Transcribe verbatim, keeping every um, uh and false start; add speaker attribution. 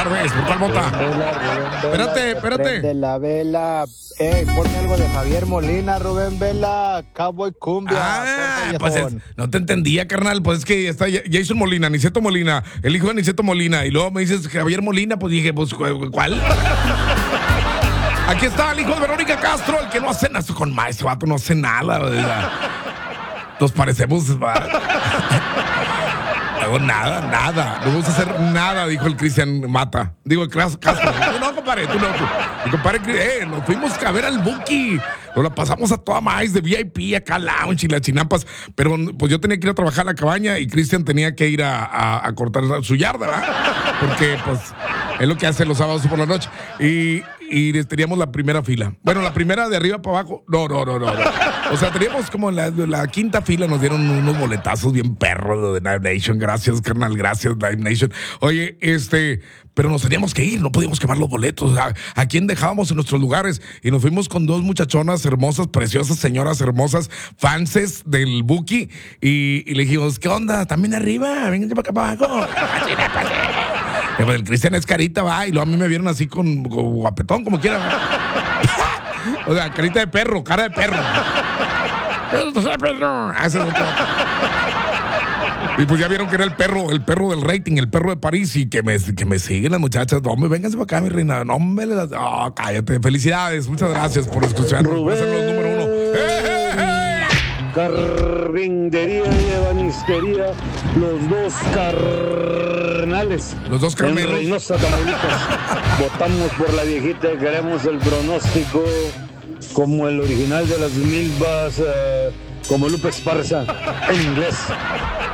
Speaker 1: tardes. ¿Por cuál vota? Espérate, espérate.
Speaker 2: Prende la vela. Eh, ponme algo de Javier Molina, Rubén Vela, Cowboy Cumbia.
Speaker 1: Ah, pues es, no te entendía, carnal. Pues es que está Jason Molina, Niceto Molina, el hijo de Niceto Molina. Y luego me dices Javier Molina, pues dije, pues, ¿cuál? Aquí está el hijo de Verónica Castro, el que no hace nada. Con más, ese vato no hace nada, ¿verdad? Nos parecemos. No, nada, nada. No vamos a hacer nada, dijo el Cristian Mata. Digo, el Castro. Tú no, compadre, tú no. Tú. Mi compadre, eh, nos fuimos a ver al Buki. Nos la pasamos a toda más de V I P, acá lounge y las chinampas. Pero pues yo tenía que ir a trabajar a la cabaña y Cristian tenía que ir a, a, a cortar su yarda, ¿verdad? Porque, pues, es lo que hace los sábados por la noche. Y, y teníamos la primera fila. Bueno, la primera de arriba para abajo. No, no, no, no. no. O sea, teníamos como la, la quinta fila, nos dieron unos boletazos bien perros de Live Nation. Gracias, carnal, gracias, Live Nation. Oye, este, pero nos teníamos que ir, no podíamos quemar los boletos. ¿A, a quién dejábamos en nuestros lugares? Y nos fuimos con dos muchachonas hermosas, preciosas, señoras hermosas, fanses del Buki. Y, y le dijimos, ¿qué onda? ¿También arriba? Vénganse para acá para abajo. El Cristian es carita, va, y luego a mí me vieron así con, con guapetón, como quieran. O sea, carita de perro, cara de perro. Y pues ya vieron que era el perro, el perro del rating, el perro de París, y que me, que me siguen las muchachas. No, hombre, vénganse para acá, mi reina. No, hombre, las... oh, cállate. Felicidades, muchas gracias por escucharnos. Por ser los número uno. ¡Eh, eh, eh!
Speaker 3: Carpintería y ebanistería, los dos carnales.
Speaker 1: Los dos carneros.
Speaker 3: En Reynosa, Tamaulipas. Votamos por la viejita y queremos el pronóstico como el original de las milvas, eh, como Lupe Esparza, en inglés.